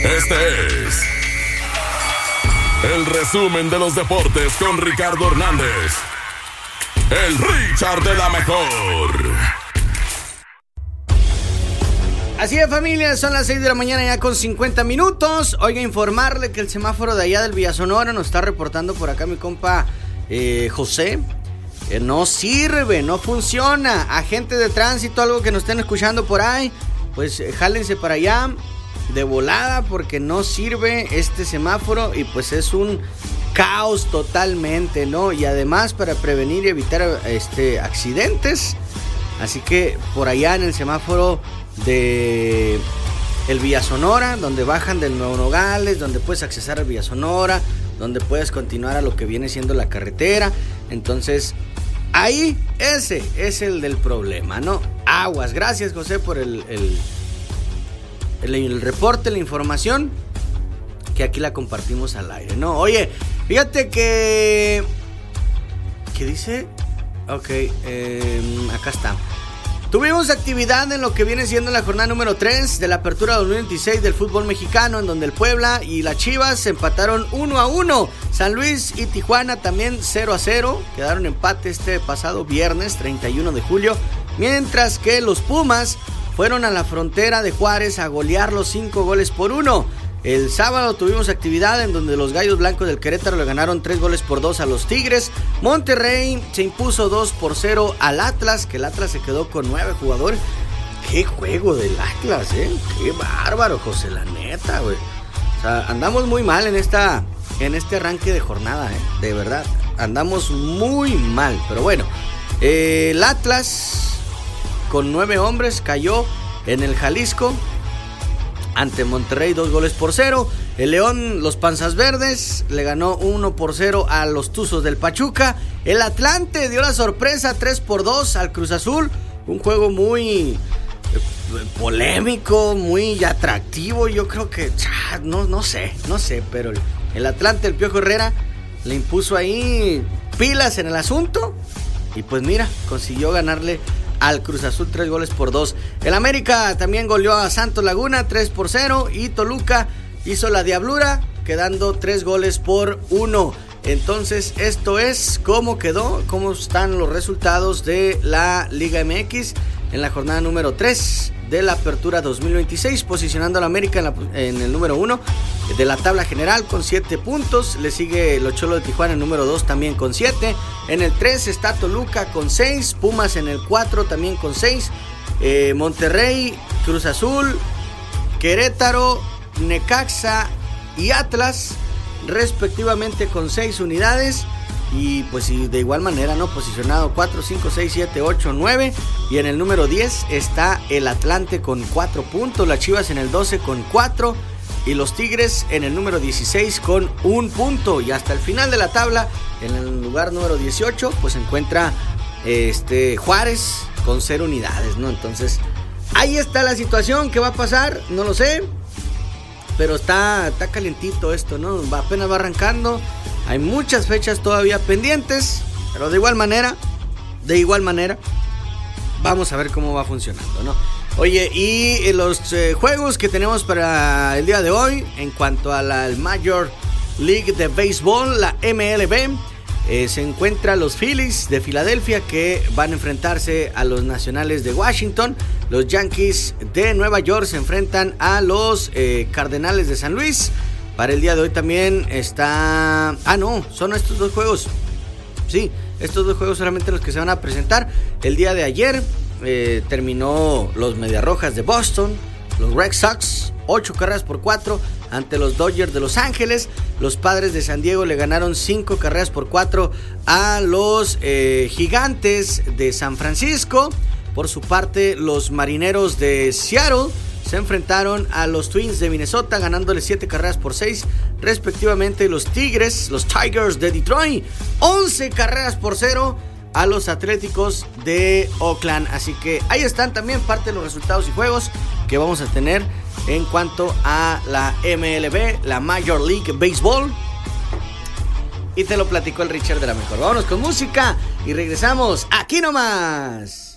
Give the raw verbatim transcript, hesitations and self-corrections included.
Este es el resumen de los deportes con Ricardo Hernández, el Richard de la mejor. Así es, familia, son las seis de la mañana ya con cincuenta minutos. Oiga, informarle que el semáforo de allá del Villasonora nos está reportando por acá mi compa eh, José. Eh, no sirve, no funciona. Agentes de tránsito, algo que nos estén escuchando por ahí, pues eh, jálense para allá de volada porque no sirve este semáforo y pues es un caos totalmente, ¿no? Y además para prevenir y evitar este, accidentes. Así que por allá en el semáforo de el Villasonora, donde bajan del Nuevo Nogales, donde puedes accesar al Villasonora, donde puedes continuar a lo que viene siendo la carretera. Entonces, ahí ese es el del problema, ¿no? Aguas. Gracias, José, por el, el, el, el reporte, la información, que aquí la compartimos al aire, ¿no? Oye, fíjate que... ¿Qué dice? Ok, eh, acá está. Tuvimos actividad en lo que viene siendo la jornada número tres de la apertura dos mil veintiséis del fútbol mexicano, en donde el Puebla y las Chivas se empataron uno a uno. San Luis y Tijuana también cero a cero, quedaron empate este pasado viernes treinta y uno de julio, mientras que los Pumas fueron a la frontera de Juárez a golear los cinco goles por uno. El sábado tuvimos actividad en donde los Gallos Blancos del Querétaro le ganaron tres goles por dos a los Tigres. Monterrey se impuso dos por cero al Atlas, que el Atlas se quedó con nueve jugadores. ¡Qué juego del Atlas, eh! ¡Qué bárbaro, José! La neta, güey. O sea, andamos muy mal en esta, en este arranque de jornada, eh. De verdad, andamos muy mal. Pero bueno, eh, el Atlas con nueve hombres cayó en el Jalisco ante Monterrey, dos goles por cero. El León, los Panzas Verdes, le ganó uno por cero a los Tuzos del Pachuca. El Atlante dio la sorpresa tres por dos al Cruz Azul. Un juego muy eh, polémico, muy atractivo. Yo creo que, no, no sé, no sé, pero el, el Atlante, el Piojo Herrera, le impuso ahí pilas en el asunto. Y pues mira, consiguió ganarle al Cruz Azul tres goles por dos. El América también goleó a Santos Laguna tres por cero. Y Toluca hizo la diablura, quedando tres goles por uno. Entonces esto es cómo quedó, cómo están los resultados de la Liga M X en la jornada número tres de la apertura dos mil veintiséis, posicionando a la América en, la, en el número uno de la tabla general con siete puntos. Le sigue los Cholos de Tijuana en el número dos también con siete. En el tres está Toluca con seis, Pumas en el cuatro también con seis, eh, Monterrey, Cruz Azul, Querétaro, Necaxa y Atlas respectivamente con seis unidades. Y pues de igual manera, ¿no? Posicionado cuatro, cinco, seis, siete, ocho, nueve. Y en el número diez está el Atlante con cuatro puntos. Las Chivas en el doce con cuatro. Y los Tigres en el número dieciséis con un punto. Y hasta el final de la tabla, en el lugar número dieciocho, pues se encuentra este, Juárez con cero unidades, ¿no? Entonces, ahí está la situación. ¿Qué va a pasar? No lo sé. Pero está, está calientito esto, ¿no? Va, apenas va arrancando. Hay muchas fechas todavía pendientes, pero de igual manera, de igual manera, vamos a ver cómo va funcionando, ¿no? Oye, y los eh, juegos que tenemos para el día de hoy, en cuanto a la Major League de Béisbol, la M L B, eh, se encuentran los Phillies de Filadelfia que van a enfrentarse a los Nacionales de Washington. Los Yankees de Nueva York se enfrentan a los eh, Cardenales de San Luis. Para el día de hoy también está... Ah, no, son estos dos juegos. Sí, estos dos juegos solamente los que se van a presentar. El día de ayer eh, terminó los Mediarrojas de Boston, los Red Sox, ocho carreras por cuatro ante los Dodgers de Los Ángeles. Los Padres de San Diego le ganaron cinco carreras por cuatro a los eh, Gigantes de San Francisco. Por su parte, los Marineros de Seattle se enfrentaron a los Twins de Minnesota, ganándole siete carreras por seis, respectivamente. Los Tigres, los Tigers de Detroit, once carreras por cero a los Atléticos de Oakland. Así que ahí están también parte de los resultados y juegos que vamos a tener en cuanto a la M L B, la Major League Baseball. Y te lo platicó el Richard de la mejor. Vámonos con música y regresamos aquí nomás.